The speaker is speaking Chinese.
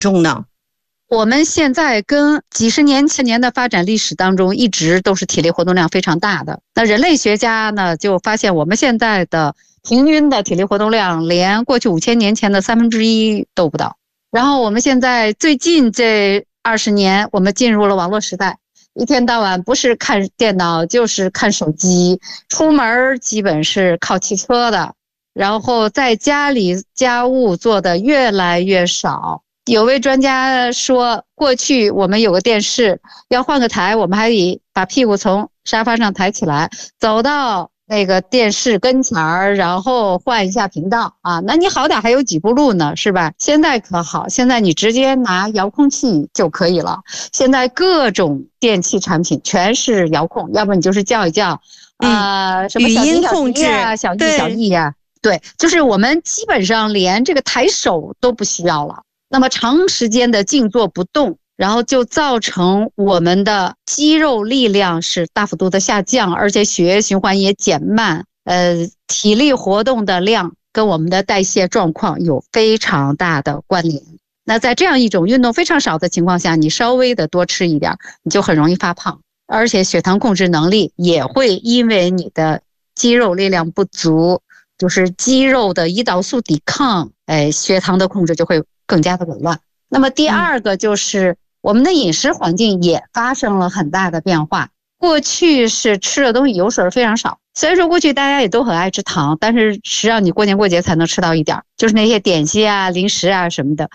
重呢？ 我们现在跟几十年前的发展历史当中，一直都是体力活动量非常大的。那人类学家呢，就发现我们现在的平均的体力活动量连过去5000年前的1/3都不到。然后我们现在最近这20年，我们进入了网络时代，一天到晚不是看电脑就是看手机，出门基本是靠汽车的，然后在家里家务做的越来越少。有位专家说，过去我们有个电视，要换个台，我们还得把屁股从沙发上抬起来，走到那个电视跟前儿，然后换一下频道啊，那你好歹还有几步路呢，是吧？现在可好，现在你直接拿遥控器就可以了。现在各种电器产品全是遥控，要不你就是叫一叫什么小迪小迪啊，小易小易啊，对，就是我们基本上连这个抬手都不需要了。那么长时间的静坐不动，然后就造成我们的肌肉力量是大幅度的下降，而且血液循环也减慢，体力活动的量跟我们的代谢状况有非常大的关联。那在这样一种运动非常少的情况下，你稍微的多吃一点，你就很容易发胖，而且血糖控制能力也会因为你的肌肉力量不足，就是肌肉的胰岛素抵抗，血糖的控制就会更加的紊乱。那么第二个就是我们的饮食环境也发生了很大的变化。过去是吃的东西油水非常少，虽然说过去大家也都很爱吃糖，但是实际上你过年过节才能吃到一点，就是那些点心啊零食啊什么的。